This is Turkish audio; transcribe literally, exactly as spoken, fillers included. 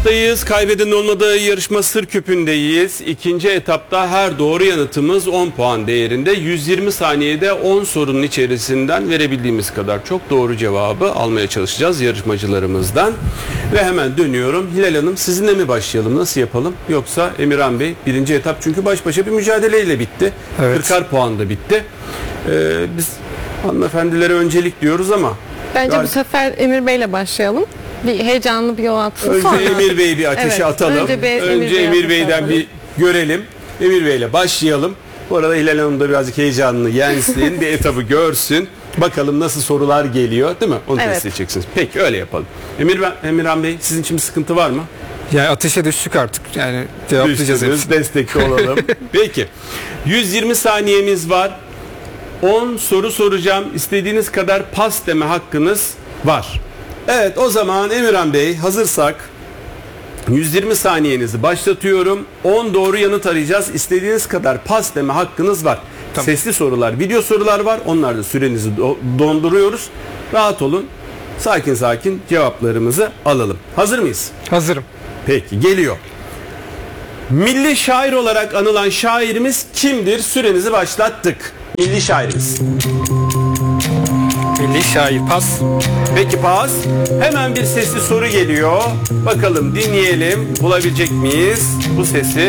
Dayız. Kaybeden olmadığı yarışma sır küpündeyiz. İkinci etapta her doğru yanıtımız on puan değerinde. yüz yirmi saniyede on sorunun içerisinden verebildiğimiz kadar çok doğru cevabı almaya çalışacağız yarışmacılarımızdan. Ve hemen dönüyorum. Hilal Hanım, sizinle mi başlayalım? Nasıl yapalım? Yoksa Emirhan Bey, birinci etap çünkü baş başa bir mücadeleyle bitti. Evet. kırkar puanda bitti. Ee, biz hanımefendilere öncelik diyoruz ama Bence galiba... bu sefer Emir Bey'le başlayalım. Bir heyecanlı bir yol atsın. Önce sonra... Emir Bey'i bir ateşe Evet, atalım. Önce, bir Önce Emir, Emir Bey'e Bey'den atalım. bir görelim. Emir Bey'le başlayalım. Bu arada Hilal Hanım da birazcık heyecanını yensin. Bir etabı görsün. Bakalım nasıl sorular geliyor, değil mi? Onu Evet. test edeceksiniz. Peki, öyle yapalım. Emir, Emirhan Bey, sizin için bir sıkıntı var mı? Yani ateşe düştük artık. Yani cevaplayacağız Düştünüz, hepsini. destekli olalım. Peki. yüz yirmi saniyemiz var. on soru soracağım. İstediğiniz kadar pas deme hakkınız var. Evet, o zaman Emirhan Bey, hazırsak yüz yirmi saniyenizi başlatıyorum. on doğru yanıt arayacağız. İstediğiniz kadar pas deme hakkınız var. Tamam. Sesli sorular, video sorular var. Onlarda sürenizi do- donduruyoruz. Rahat olun. Sakin sakin cevaplarımızı alalım. Hazır mıyız? Hazırım. Peki, geliyor. Milli şair olarak anılan şairimiz kimdir? Sürenizi başlattık. Milli şairimiz. Milli şair pas. Peki, pas. Hemen bir sesli soru geliyor. Bakalım, dinleyelim. Bulabilecek miyiz bu sesi?